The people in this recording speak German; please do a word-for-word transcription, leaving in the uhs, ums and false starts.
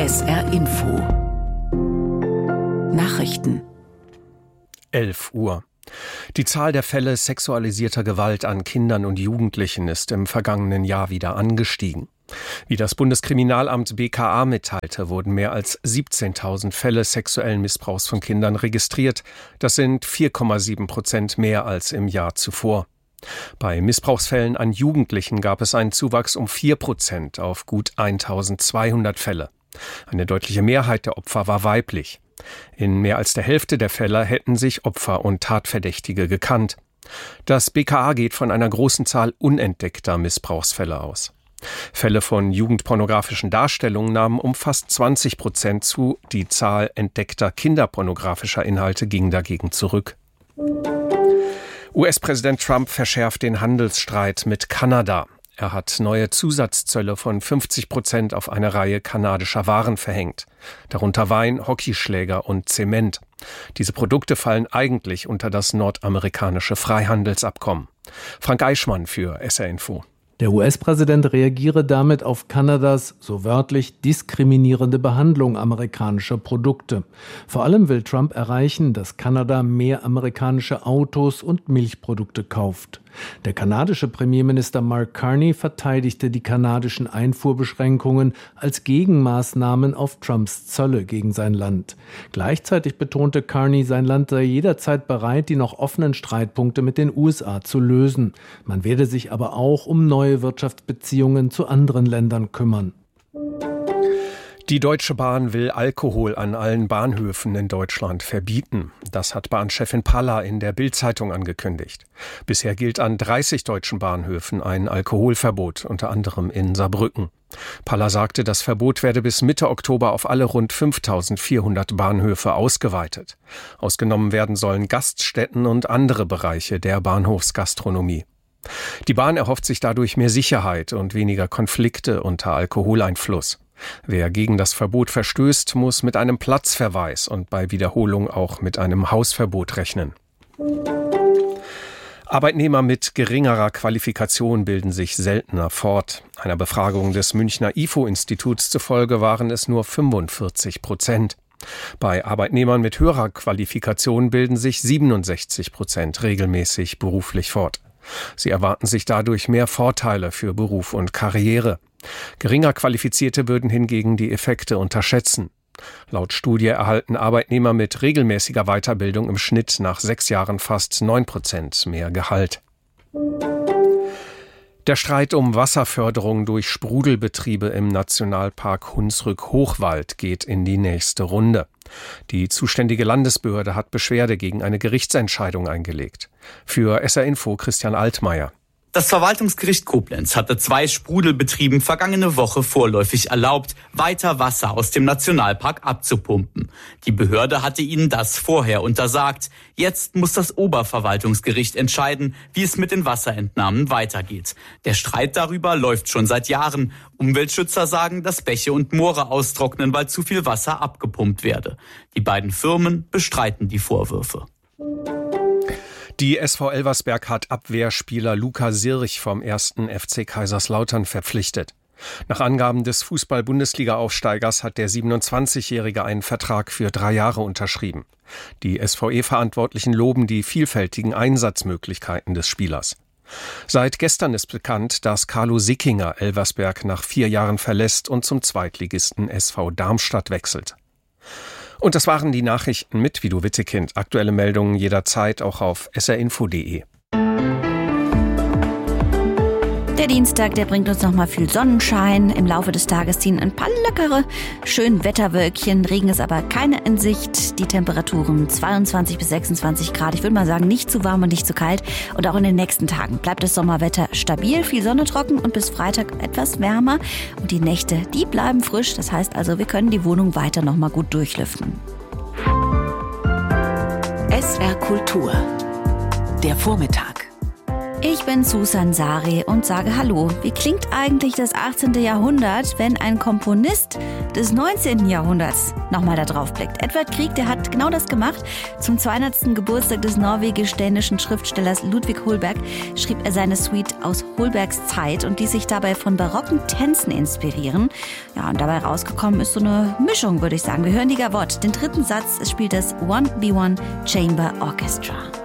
S R Info Nachrichten elf Uhr. Die Zahl der Fälle sexualisierter Gewalt an Kindern und Jugendlichen ist im vergangenen Jahr wieder angestiegen. Wie das Bundeskriminalamt B K A mitteilte, wurden mehr als siebzehntausend Fälle sexuellen Missbrauchs von Kindern registriert. Das sind vier Komma sieben Prozent mehr als im Jahr zuvor. Bei Missbrauchsfällen an Jugendlichen gab es einen Zuwachs um vier Prozent auf gut eintausendzweihundert Fälle. Eine deutliche Mehrheit der Opfer war weiblich. In mehr als der Hälfte der Fälle hätten sich Opfer und Tatverdächtige gekannt. Das B K A geht von einer großen Zahl unentdeckter Missbrauchsfälle aus. Fälle von jugendpornografischen Darstellungen nahmen um fast zwanzig Prozent zu. Die Zahl entdeckter kinderpornografischer Inhalte ging dagegen zurück. U S-Präsident Trump verschärft den Handelsstreit mit Kanada. Er hat neue Zusatzzölle von fünfzig Prozent auf eine Reihe kanadischer Waren verhängt, darunter Wein, Hockeyschläger und Zement. Diese Produkte fallen eigentlich unter das nordamerikanische Freihandelsabkommen. Frank Eichmann für S R Info. Der U S-Präsident reagiere damit auf Kanadas, so wörtlich, diskriminierende Behandlung amerikanischer Produkte. Vor allem will Trump erreichen, dass Kanada mehr amerikanische Autos und Milchprodukte kauft. Der kanadische Premierminister Mark Carney verteidigte die kanadischen Einfuhrbeschränkungen als Gegenmaßnahmen auf Trumps Zölle gegen sein Land. Gleichzeitig betonte Carney, sein Land sei jederzeit bereit, die noch offenen Streitpunkte mit den U S A zu lösen. Man werde sich aber auch um neue Wirtschaftsbeziehungen zu anderen Ländern kümmern. Die Deutsche Bahn will Alkohol an allen Bahnhöfen in Deutschland verbieten. Das hat Bahnchefin Palla in der Bild-Zeitung angekündigt. Bisher gilt an dreißig deutschen Bahnhöfen ein Alkoholverbot, unter anderem in Saarbrücken. Palla sagte, das Verbot werde bis Mitte Oktober auf alle rund fünftausendvierhundert Bahnhöfe ausgeweitet. Ausgenommen werden sollen Gaststätten und andere Bereiche der Bahnhofsgastronomie. Die Bahn erhofft sich dadurch mehr Sicherheit und weniger Konflikte unter Alkoholeinfluss. Wer gegen das Verbot verstößt, muss mit einem Platzverweis und bei Wiederholung auch mit einem Hausverbot rechnen. Arbeitnehmer mit geringerer Qualifikation bilden sich seltener fort. Einer Befragung des Münchner I F O-Instituts zufolge waren es nur fünfundvierzig Prozent. Bei Arbeitnehmern mit höherer Qualifikation bilden sich siebenundsechzig Prozent regelmäßig beruflich fort. Sie erwarten sich dadurch mehr Vorteile für Beruf und Karriere. Geringer Qualifizierte würden hingegen die Effekte unterschätzen. Laut Studie erhalten Arbeitnehmer mit regelmäßiger Weiterbildung im Schnitt nach sechs Jahren fast neun Prozent mehr Gehalt. Der Streit um Wasserförderung durch Sprudelbetriebe im Nationalpark Hunsrück-Hochwald geht in die nächste Runde. Die zuständige Landesbehörde hat Beschwerde gegen eine Gerichtsentscheidung eingelegt. Für S R Info Christian Altmaier. Das Verwaltungsgericht Koblenz hatte zwei Sprudelbetrieben vergangene Woche vorläufig erlaubt, weiter Wasser aus dem Nationalpark abzupumpen. Die Behörde hatte ihnen das vorher untersagt. Jetzt muss das Oberverwaltungsgericht entscheiden, wie es mit den Wasserentnahmen weitergeht. Der Streit darüber läuft schon seit Jahren. Umweltschützer sagen, dass Bäche und Moore austrocknen, weil zu viel Wasser abgepumpt werde. Die beiden Firmen bestreiten die Vorwürfe. Die S V Elversberg hat Abwehrspieler Luca Sirch vom ersten F C Kaiserslautern verpflichtet. Nach Angaben des Fußball-Bundesliga-Aufsteigers hat der siebenundzwanzigjährige einen Vertrag für drei Jahre unterschrieben. Die S V E-Verantwortlichen loben die vielfältigen Einsatzmöglichkeiten des Spielers. Seit gestern ist bekannt, dass Carlo Sickinger Elversberg nach vier Jahren verlässt und zum Zweitligisten S V Darmstadt wechselt. Und das waren die Nachrichten mit Vido Wittekind. Aktuelle Meldungen jederzeit auch auf s r info punkt d e. Der Dienstag, der bringt uns noch mal viel Sonnenschein. Im Laufe des Tages ziehen ein paar lockere, schön Wetterwölkchen. Regen ist aber keine in Sicht. Die Temperaturen zweiundzwanzig bis sechsundzwanzig Grad. Ich würde mal sagen, nicht zu warm und nicht zu kalt. Und auch in den nächsten Tagen bleibt das Sommerwetter stabil. Viel Sonne, trocken und bis Freitag etwas wärmer. Und die Nächte, die bleiben frisch. Das heißt also, wir können die Wohnung weiter noch mal gut durchlüften. S R Kultur. Der Vormittag. Ich bin Susan Sari und sage Hallo. Wie klingt eigentlich das achtzehnte. Jahrhundert, wenn ein Komponist des neunzehnten. Jahrhunderts nochmal da drauf blickt? Edvard Grieg, der hat genau das gemacht. Zum zweihundertsten. Geburtstag des norwegisch-dänischen Schriftstellers Ludwig Holberg schrieb er seine Suite aus Holbergs Zeit und die sich dabei von barocken Tänzen inspirieren. Ja, und dabei rausgekommen ist so eine Mischung, würde ich sagen. Wir hören die Gavotte. Den dritten Satz spielt das one B one Chamber Orchestra.